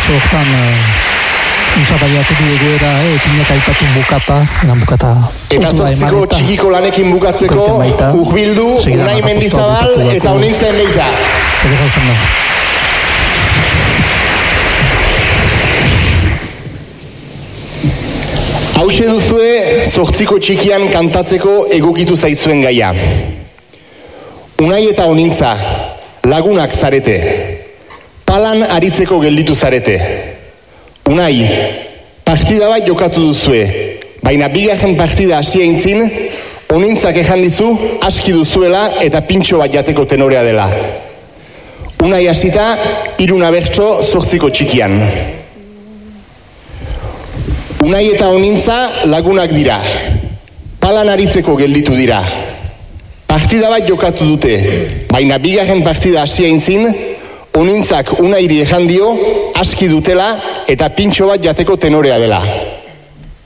bertso hortan untzabaiatu du egoera, ekinek aipatu bukata. Eta zortziko txikiko lanekin bukatzeko, Urbildu, Unai Mendizabal eta Onintzen Leita. Hauxe duzue zortziko txikian kantatzeko egokitu zaizuen gaia. Unai eta Onintza, lagunak zarete. Palan aritzeko gelditu zarete. Unai, partida bat jokatu duzue, baina bigarren partida hasia intzin, Onintzak ejan dizu aski duzuela eta pintxo bat jateko tenorea dela. Unai hasita, 3 abertso zortziko txikian. Unai eta Onintza lagunak dira. Palan aritzeko gelditu dira. Partida bat jokatu dute, baina bigarren partida hasia intzin, Onintzak Unairi ejan dio aski dutela eta pintxo bat jateko tenorea dela.